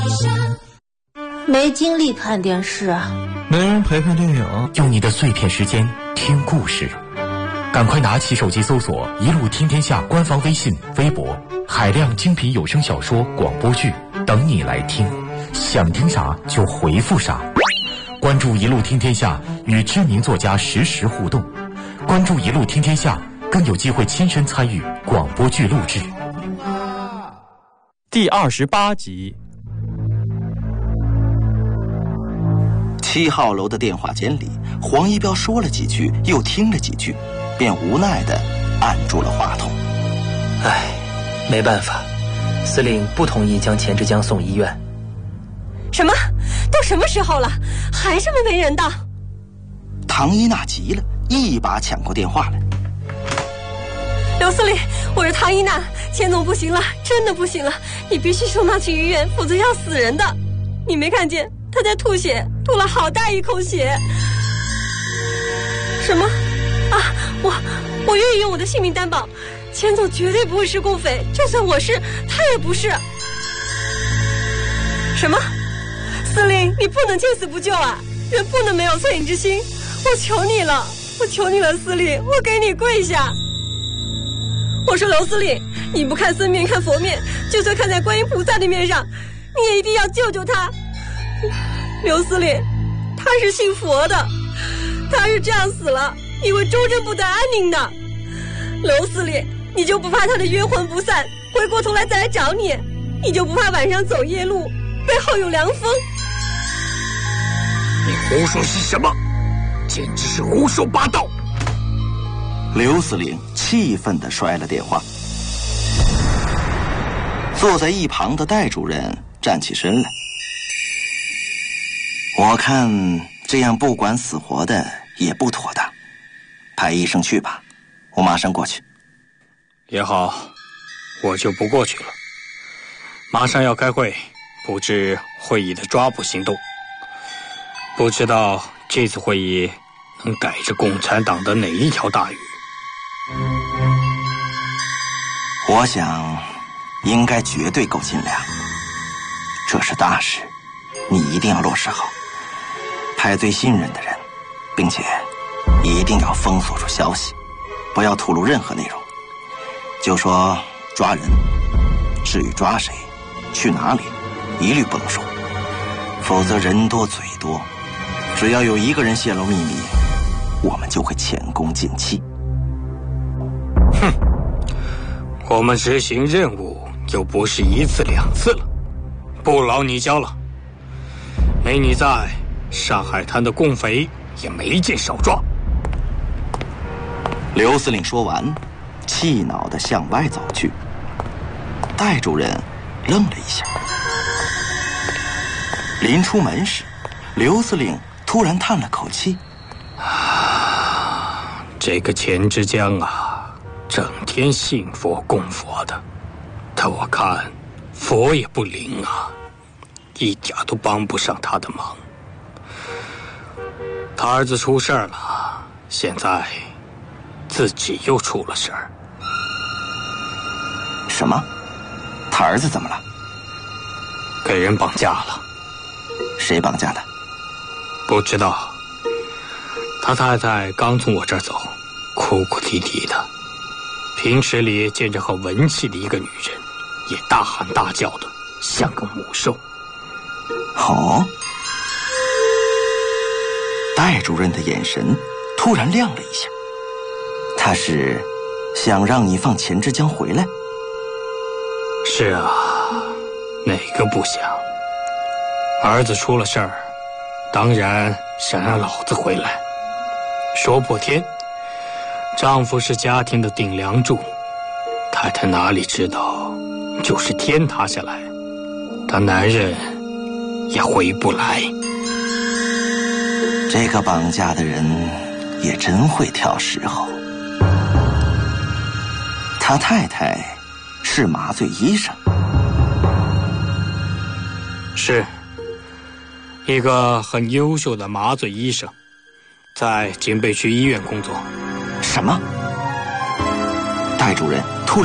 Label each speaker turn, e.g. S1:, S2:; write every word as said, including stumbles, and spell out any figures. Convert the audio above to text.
S1: 没精力看电视啊，
S2: 没人陪陪电影，
S3: 用你的碎片时间听故事。赶快拿起手机搜索“一路听天下”官方微信、微博，海量精品有声小说、广播剧等你来听。想听啥就回复啥。关注“一路听天下”，与知名作家实时互动。关注“一路听天下”，更有机会亲身参与广播剧录制。
S4: 第二十八集。
S5: 七号楼的电话间里，黄一彪说了几句，又听了几句，便无奈地按住了话筒。
S6: 唉，没办法，司令不同意将钱志江送医院。
S7: 什么？都什么时候了，还这么没人道？
S5: 唐一娜急了，一把抢过电话来。
S7: 刘司令，我是唐一娜，钱总不行了，真的不行了，你必须送他去医院，否则要死人的。你没看见他在吐血，吐了好大一口血。什么？啊，我我愿意用我的性命担保，钱总绝对不会是共匪，就算我是，他也不是。什么？司令，你不能见死不救啊！人不能没有恻隐之心，我求你了，我求你了，司令，我给你跪下。我说刘司令，你不看僧面看佛面，就算看在观音菩萨的面上，你也一定要救救他。刘司令，他是信佛的，他是这样死了，因为周正不得安宁的。刘司令，你就不怕他的冤魂不散，回过头来再来找你？你就不怕晚上走夜路，背后有凉风？
S8: 你胡说些什么？简直是胡说八道！
S5: 刘司令气愤地摔了电话。坐在一旁的戴主任站起身来。我看这样不管死活的也不妥当，派医生去吧，我马上过去。
S8: 也好，我就不过去了。马上要开会，布置会议的抓捕行动。不知道这次会议能逮着共产党的哪一条大鱼？
S5: 我想应该绝对够斤两，这是大事，你一定要落实好，派最信任的人，并且一定要封锁住消息，不要吐露任何内容。就说抓人，至于抓谁，去哪里，一律不能说，否则人多嘴多，只要有一个人泄露秘密，我们就会前功尽弃。
S8: 哼，我们执行任务又不是一次两次了，不劳你教了。没你在，上海滩的共匪也没见少抓。
S5: 刘司令说完，气恼地向外走去。戴主任愣了一下。临出门时，刘司令突然叹了口气：
S8: 啊，这个钱之江啊，整天信佛供佛的，但我看佛也不灵啊，一点都帮不上他的忙。他儿子出事了，现在自己又出了事儿。
S5: 什么？他儿子怎么了？
S8: 给人绑架了。
S5: 谁绑架的？
S8: 不知道。他太太刚从我这儿走，哭哭啼啼的。平时里见着很文气的一个女人，也大喊大叫的，像个母兽。
S5: 哦。戴主任的眼神突然亮了一下，他是想让你放钱之江回来？
S8: 是啊，哪个不想？儿子出了事儿，当然想让老子回来。说破天，丈夫是家庭的顶梁柱，太太哪里知道，就是天塌下来，她男人也回不来。
S5: 这个绑架的人也真会挑时候。他太太是麻醉医生？
S8: 是一个很优秀的麻醉医生，在警备区医院工作。
S5: 什么？戴主任